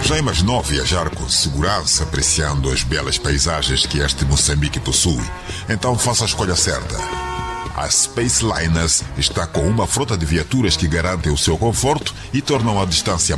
Já imaginou viajar com segurança, apreciando as belas paisagens que este Moçambique possui? Então faça a escolha certa. A Spaceliners está com uma frota de viaturas que garantem o seu conforto e tornam a distância